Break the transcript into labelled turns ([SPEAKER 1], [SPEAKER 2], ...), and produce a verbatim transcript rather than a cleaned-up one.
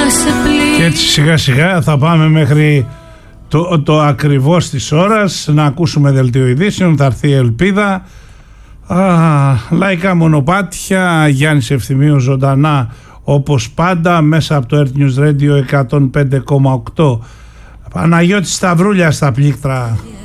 [SPEAKER 1] Και έτσι σιγά σιγά θα πάμε μέχρι το, το ακριβώς της ώρας να ακούσουμε δελτίο ειδήσεων. Θα έρθει η Ελπίδα. Α, λαϊκά μονοπάτια, Γιάννης Ευθυμίου ζωντανά όπως πάντα μέσα από το Earth News Radio εκατόν πέντε κόμμα οκτώ. Παναγιώτης Σταυρούλια στα πλήκτρα.